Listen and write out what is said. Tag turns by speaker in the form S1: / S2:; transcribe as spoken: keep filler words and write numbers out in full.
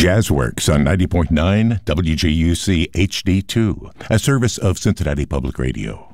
S1: Jazzworks on ninety point nine W J U C H D two, a service of Cincinnati Public Radio.